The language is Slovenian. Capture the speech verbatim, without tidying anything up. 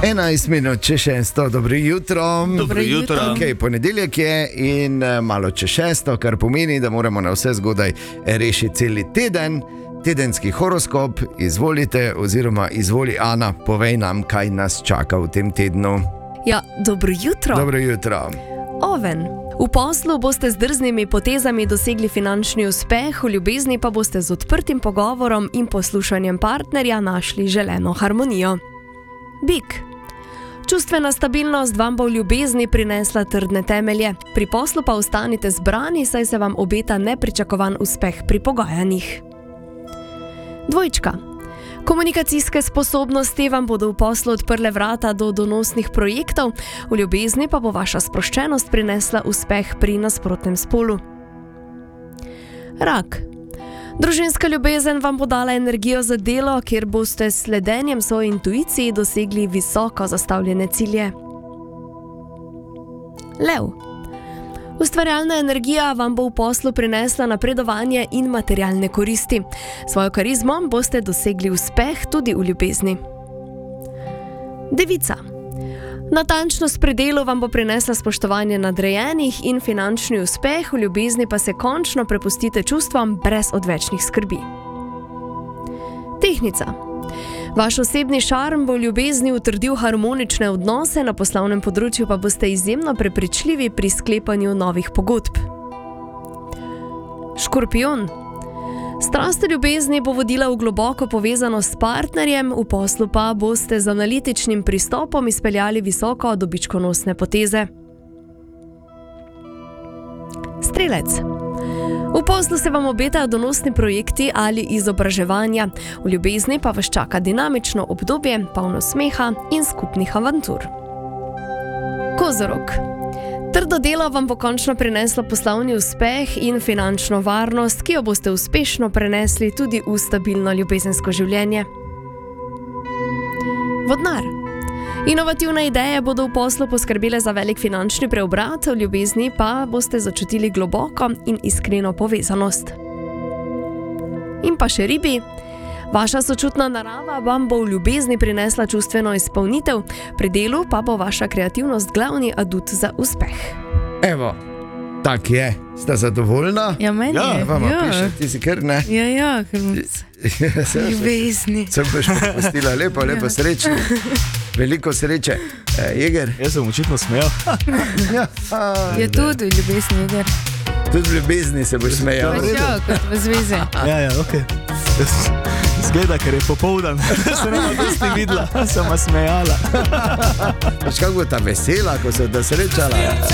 enajst minut čez šesto, dobro jutro. Dobro jutro. Okay, ponedeljek je in malo čez šesto, kar pomeni, da moramo na vse zgodaj rešiti celi teden. Tedenski horoskop, izvolite, oziroma izvoli Ana, povej nam, kaj nas čaka v tem tednu. Ja, dobro jutro. Dobro jutro. Oven. V poslu boste z drznimi potezami dosegli finančni uspeh, v ljubezni pa boste z odprtim pogovorom in poslušanjem partnerja našli želeno harmonijo. Bik. Čustvena stabilnost vam bo v ljubezni prinesla trdne temelje, pri poslu pa ostanite zbrani, saj se vam obeta nepričakovan uspeh pri pogajanjih. Dvojčka. Komunikacijske sposobnosti vam bodo v poslu odprle vrata do donosnih projektov, v ljubezni pa bo vaša sproščenost prinesla uspeh pri nasprotnem spolu. Rak. Družinska ljubezen vam bo dala energijo za delo, kjer boste s sledenjem svoji intuiciji dosegli visoko zastavljene cilje. Lev. Ustvarjalna energija vam bo v poslu prinesla napredovanje in materialne koristi. Svojo karizmo boste dosegli uspeh tudi v ljubezni. Devica. Natančnost pri delu vam bo prinesla spoštovanje nadrejenih in finančni uspeh, v ljubezni pa se končno prepustite čustvom brez odvečnih skrbi. Tehnica. Vaš osebni šarm bo v ljubezni utrdil harmonične odnose, na poslovnem področju pa boste izjemno prepričljivi pri sklepanju novih pogodb. Škorpijon. Strast v ljubezni bo vodila v globoko povezanost s partnerjem, v poslu pa boste z analitičnim pristopom izpeljali visoko dobičkonosne poteze. Strelec. V poslu se vam obetajo donosni projekti ali izobraževanja, v ljubezni pa vas čaka dinamično obdobje, polno smeha in skupnih avantur. Kozorog. Trdo delo vam bo končno prineslo poslovni uspeh in finančno varnost, ki jo boste uspešno prenesli tudi v stabilno ljubezensko življenje. Vodnar. Inovativne ideje bodo v poslu poskrbele za velik finančni preobrat, v ljubezni pa boste začutili globoko in iskreno povezanost. In pa še ribi. Vaša sočutna narava vam bo v ljubezni prinesla čustveno izpolnitev, pri delu pa bo vaša kreativnost glavni adut za uspeh. Evo, tak je. Sta zadovoljna? Ja, meni Ja, je. vama Ja. piše, ti si kar ne. Ja, ja, ker ljubezni. Sem boš popustila, lepo, lepo, srečno. Veliko sreče. E, Jeger? Jaz sem očitno smejal. Ja, Je tudi v ljubezni, Jeger. tudi v ljubezni se boš smejal. Pač ja, kot v zvezi. Ja, ja, ok. Zgleda, ker je popoldan. Se nema dosti videla, sem vas smejala. Veš, kako bo ta vesela, ko se bo srečala.